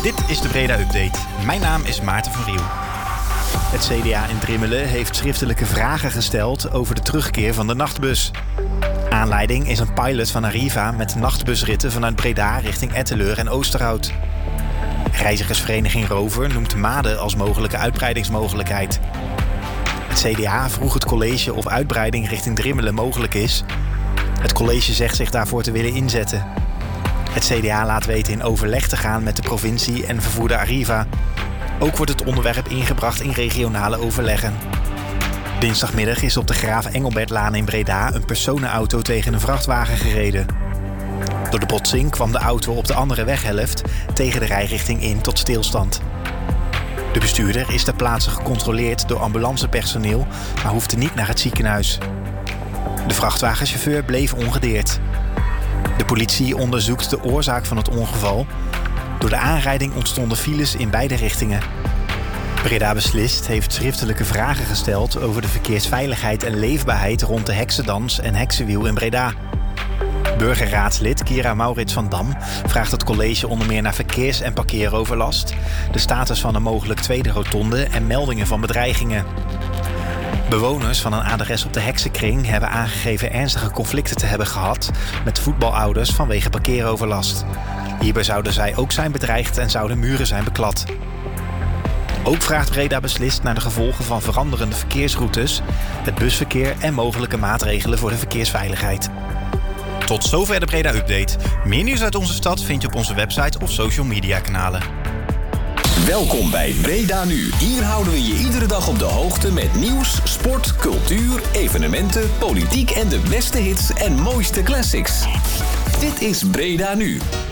Dit is de Breda Update. Mijn naam is Maarten van Riel. Het CDA in Drimmelen heeft schriftelijke vragen gesteld over de terugkeer van de nachtbus. Aanleiding is een pilot van Arriva met nachtbusritten vanuit Breda richting Etteleur en Oosterhout. Reizigersvereniging Rover noemt Maden als mogelijke uitbreidingsmogelijkheid. Het CDA vroeg het college of uitbreiding richting Drimmelen mogelijk is. Het college zegt zich daarvoor te willen inzetten. Het CDA laat weten in overleg te gaan met de provincie en vervoerder Arriva. Ook wordt het onderwerp ingebracht in regionale overleggen. Dinsdagmiddag is op de Graaf Engelbertlaan in Breda een personenauto tegen een vrachtwagen gereden. Door de botsing kwam de auto op de andere weghelft tegen de rijrichting in tot stilstand. De bestuurder is ter plaatse gecontroleerd door ambulancepersoneel, maar hoefde niet naar het ziekenhuis. De vrachtwagenchauffeur bleef ongedeerd. De politie onderzoekt de oorzaak van het ongeval. Door de aanrijding ontstonden files in beide richtingen. Breda Beslist heeft schriftelijke vragen gesteld over de verkeersveiligheid en leefbaarheid rond de Heksendans en Heksenwiel in Breda. Burgerraadslid Kira Maurits van Dam vraagt het college onder meer naar verkeers- en parkeeroverlast, de status van een mogelijk tweede rotonde en meldingen van bedreigingen. Bewoners van een adres op de Heksenkring hebben aangegeven ernstige conflicten te hebben gehad met voetbalouders vanwege parkeeroverlast. Hierbij zouden zij ook zijn bedreigd en zouden muren zijn beklad. Ook vraagt Breda Beslist naar de gevolgen van veranderende verkeersroutes, het busverkeer en mogelijke maatregelen voor de verkeersveiligheid. Tot zover de Breda Update. Meer nieuws uit onze stad vind je op onze website of social media kanalen. Welkom bij Breda Nu. Hier houden we je iedere dag op de hoogte met nieuws, sport, cultuur, evenementen, politiek en de beste hits en mooiste classics. Dit is Breda Nu.